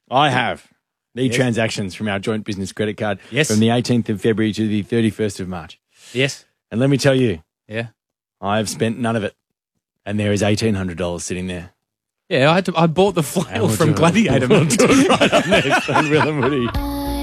I have. The Yes. transactions from our joint business credit card Yes. from the 18th of February to the 31st of March. Yes. And let me tell you, Yeah. I've spent none of it. And there is $1,800 sitting there. Yeah, I bought the flail We'll from do it. Gladiator. We'll do it right up next on Will and Woody.